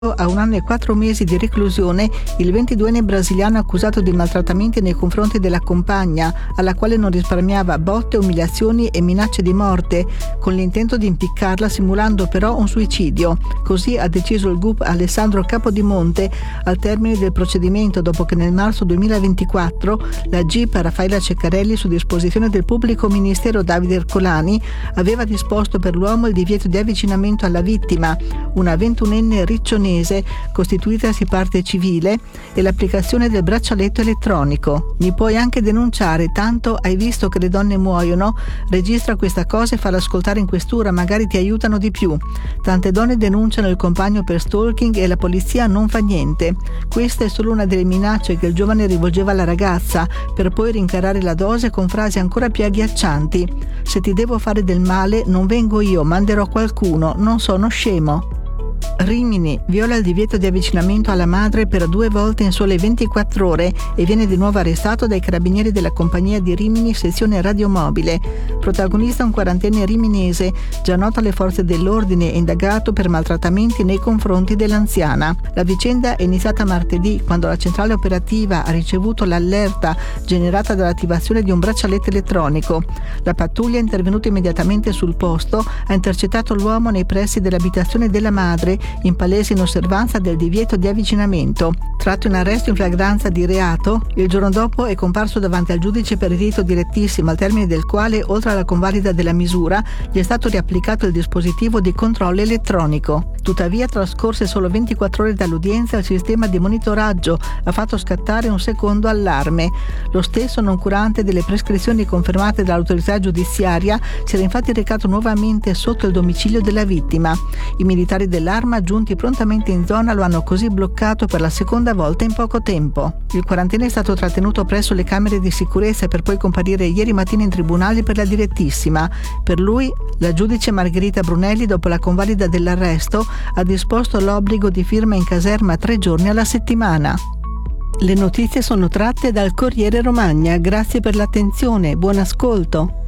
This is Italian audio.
A 1 anno e 4 mesi di reclusione il 22enne brasiliano accusato di maltrattamenti nei confronti della compagna, alla quale non risparmiava botte, umiliazioni e minacce di morte, con l'intento di impiccarla simulando però un suicidio. Così ha deciso il GUP Alessandro Capodimonte al termine del procedimento, dopo che nel marzo 2024 la GIP Raffaella Ceccarelli, su disposizione del pubblico ministero Davide Ercolani, aveva disposto per l'uomo il divieto di avvicinamento alla vittima, una 21enne riccionese costituitasi parte civile, e l'applicazione del braccialetto elettronico. Mi puoi anche denunciare, tanto hai visto che le donne muoiono, registra questa cosa e falla ascoltare in questura, magari ti aiutano di più. Tante donne denunciano il compagno per stalking e la polizia non fa niente. Questa è solo una delle minacce che il giovane rivolgeva alla ragazza, per poi rincarare la dose con frasi ancora più agghiaccianti: se ti devo fare del male non vengo io, manderò qualcuno, non sono scemo. Rimini viola il divieto di avvicinamento alla madre per 2 volte in sole 24 ore e viene di nuovo arrestato dai carabinieri della compagnia di Rimini sezione radiomobile. Protagonista un 40enne riminese, già noto alle forze dell'ordine e indagato per maltrattamenti nei confronti dell'anziana. La vicenda è iniziata martedì, quando la centrale operativa ha ricevuto l'allerta generata dall'attivazione di un braccialetto elettronico. La pattuglia è intervenuta immediatamente sul posto, ha intercettato l'uomo nei pressi dell'abitazione della madre, in palese inosservanza del divieto di avvicinamento. Tratto in arresto in flagranza di reato, il giorno dopo è comparso davanti al giudice per il rito direttissimo, al termine del quale, oltre alla convalida della misura, gli è stato riapplicato il dispositivo di controllo elettronico. Tuttavia, trascorse solo 24 ore dall'udienza, il sistema di monitoraggio ha fatto scattare un secondo allarme. Lo stesso, noncurante delle prescrizioni confermate dall'autorità giudiziaria, si era infatti recato nuovamente sotto il domicilio della vittima. I militari dell'Arma, giunti prontamente in zona, lo hanno così bloccato per la seconda volta in poco tempo. Il 40enne è stato trattenuto presso le camere di sicurezza per poi comparire ieri mattina in tribunale per la direttissima. Per lui, la giudice Margherita Brunelli, dopo la convalida dell'arresto, ha disposto l'obbligo di firma in caserma 3 giorni alla settimana. Le notizie sono tratte dal Corriere Romagna. Grazie per l'attenzione, buon ascolto.